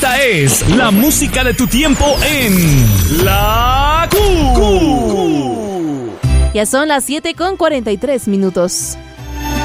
Esta es la música de tu tiempo en La Q. Ya son las 7:43 minutos.